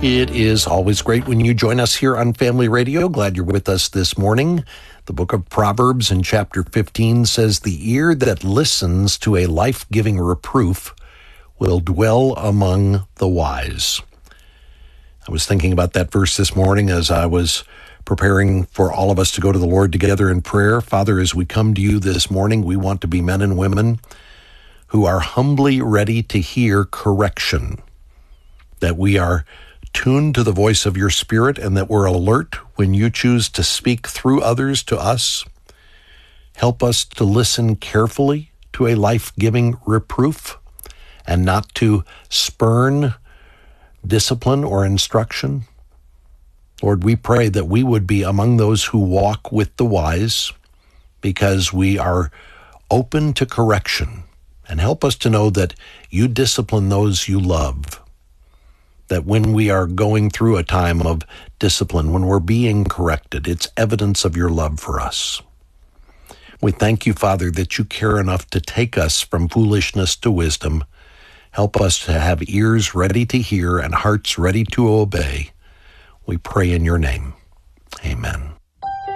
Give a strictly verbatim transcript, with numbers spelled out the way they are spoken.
It is always great when you join us here on Family Radio. Glad you're with us this morning. The book of Proverbs in chapter fifteen says, "The ear that listens to a life-giving reproof will dwell among the wise." I was thinking about that verse this morning as I was preparing for all of us to go to the Lord together in prayer. Father, as we come to you this morning, we want to be men and women who are humbly ready to hear correction, that we are tuned to the voice of your Spirit, and that we're alert when you choose to speak through others to us. Help us to listen carefully to a life-giving reproof and not to spurn discipline or instruction. Lord, we pray that we would be among those who walk with the wise because we are open to correction, and help us to know that you discipline those you love. That when we are going through a time of discipline, when we're being corrected, it's evidence of your love for us. We thank you, Father, that you care enough to take us from foolishness to wisdom. Help us to have ears ready to hear and hearts ready to obey. We pray in your name. Amen.